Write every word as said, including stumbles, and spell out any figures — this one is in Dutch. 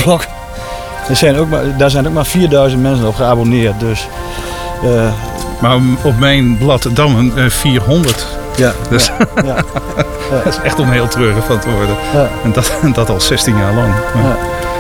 blog. Er zijn ook maar, daar zijn ook maar vierduizend mensen op geabonneerd. Dus, uh, maar op mijn blad Dammen uh, vierhonderd. Ja, dus ja, ja, ja. Dat is echt om heel treurig van te worden. Ja. En dat, dat al zestien jaar lang. Ja. Ja.